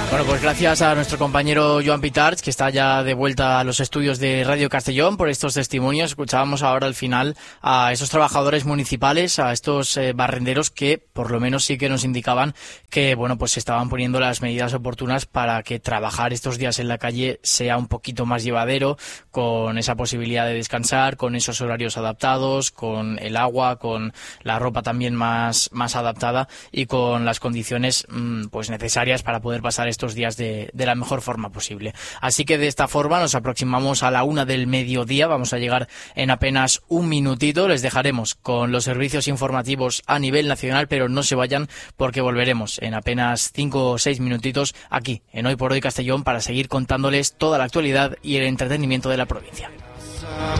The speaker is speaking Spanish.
Bueno, pues gracias a nuestro compañero Joan Pitarch, que está ya de vuelta a los estudios de Radio Castellón, por estos testimonios. Escuchábamos ahora al final a esos trabajadores municipales, a estos barrenderos que por lo menos sí que nos indicaban que, bueno, pues se estaban poniendo las medidas oportunas para que trabajar estos días en la calle sea un poquito más llevadero, con esa posibilidad de descansar, con esos horarios adaptados, con el agua, con la ropa también más adaptada y con las condiciones pues necesarias para poder pasar estos días de la mejor forma posible. Así que de esta forma nos aproximamos a la 1 del mediodía, vamos a llegar en apenas un minutito, les dejaremos con los servicios informativos a nivel nacional, pero no se vayan porque volveremos en apenas 5 o 6 minutitos aquí en Hoy por Hoy Castellón para seguir contándoles toda la actualidad y el entretenimiento de la provincia.